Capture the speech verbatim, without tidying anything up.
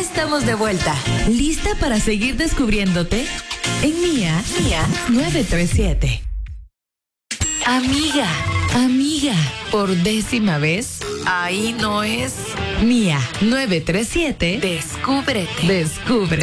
estamos de vuelta. ¿Lista para seguir descubriéndote? En Mía, Mía nueve tres siete. Amiga, amiga, por décima vez, ahí no es. Mía nueve tres siete. Descúbrete. Descubre.